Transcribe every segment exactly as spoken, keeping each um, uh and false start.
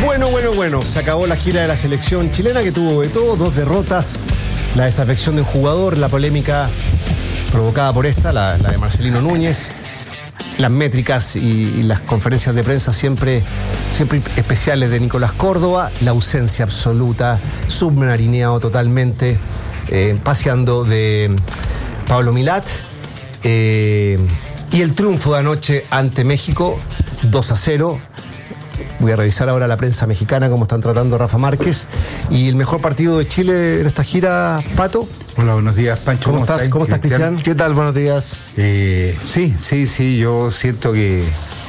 Bueno, bueno, bueno, se acabó la gira de la selección chilena, que tuvo de todo, dos derrotas, la desafección de un jugador, la polémica provocada por esta, la, la de Marcelino Núñez, las métricas y, y las conferencias de prensa siempre, siempre especiales de Nicolás Córdoba, la ausencia absoluta, submarineado totalmente, eh, paseando de Pablo Milat, eh, y el triunfo de anoche ante México, dos a cero. Voy a revisar ahora la prensa mexicana, cómo están tratando a Rafa Márquez. Y el mejor partido de Chile en esta gira, Pato. Hola, buenos días, Pancho. ¿Cómo, ¿Cómo estás? ¿Cómo estás, Cristian? ¿Qué tal? Buenos días. Eh, sí, sí, sí, yo siento que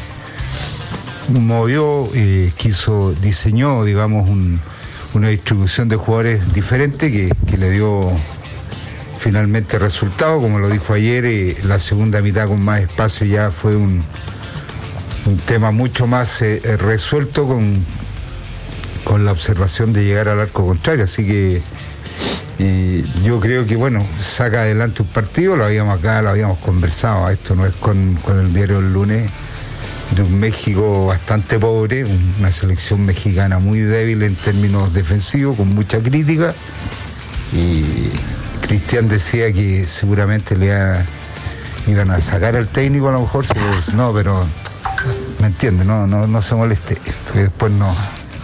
movió, eh, quiso, diseñó, digamos, un, una distribución de jugadores diferente que, que le dio finalmente resultado. Como lo dijo ayer, eh, la segunda mitad con más espacio ya fue un... un tema mucho más eh, resuelto con, con la observación de llegar al arco contrario, así que eh, yo creo que bueno, saca adelante un partido, lo habíamos acá, lo habíamos conversado, esto no es con, con el diario del lunes, de un México bastante pobre, una selección mexicana muy débil en términos defensivos, con mucha crítica, y Cristian decía que seguramente le iba, iban a sacar al técnico, a lo mejor, pues, no, pero ¿me entiende? No, no, no se moleste, porque después no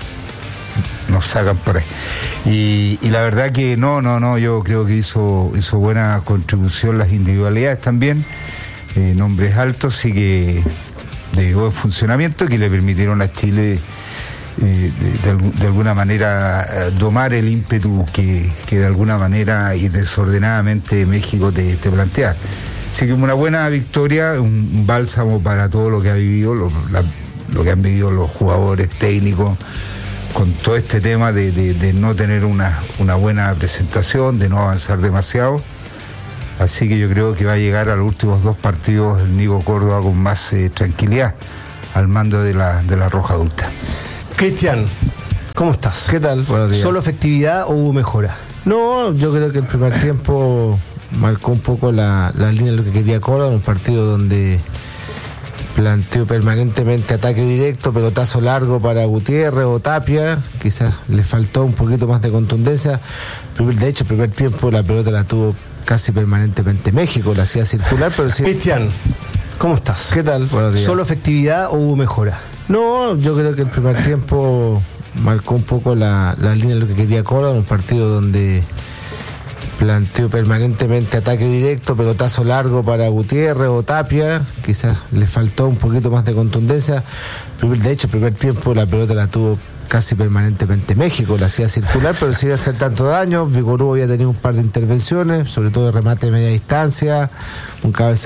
nos sacan por ahí. Y, y la verdad que no, no, no, yo creo que hizo, hizo buena contribución las individualidades también, eh, nombres altos y que de buen funcionamiento que le permitieron a Chile eh, de, de, de alguna manera eh, domar el ímpetu que, que de alguna manera y desordenadamente México te, te plantea. Así que una buena victoria, un, un bálsamo para todo lo que ha vivido, lo, la, lo que han vivido los jugadores técnicos, con todo este tema de, de, de no tener una, una buena presentación, de no avanzar demasiado. Así que yo creo que va a llegar a los últimos dos partidos el Nico Córdoba con más eh, tranquilidad al mando de la, de la Roja Adulta. Cristian, ¿cómo estás? ¿Qué tal? Buenos días. ¿Solo efectividad o hubo mejora? No, yo creo que el primer tiempo marcó un poco la, la línea de lo que quería Córdoba, un partido donde planteó permanentemente ataque directo, pelotazo largo para Gutiérrez o Tapia, quizás le faltó un poquito más de contundencia. De hecho, el primer tiempo la pelota la tuvo casi permanentemente México, la hacía circular, pero sí. Cristian, ¿cómo estás? ¿Qué tal? Buenos días. ¿Solo efectividad o hubo mejora? No, yo creo que el primer tiempo marcó un poco la, la línea de lo que quería Córdoba, un partido donde planteó permanentemente ataque directo, pelotazo largo para Gutiérrez o Tapia, quizás le faltó un poquito más de contundencia. De hecho, el primer tiempo la pelota la tuvo casi permanentemente México, la hacía circular, pero sin hacer tanto daño. Vigorú había tenido un par de intervenciones, sobre todo de remate de media distancia, un cabezazo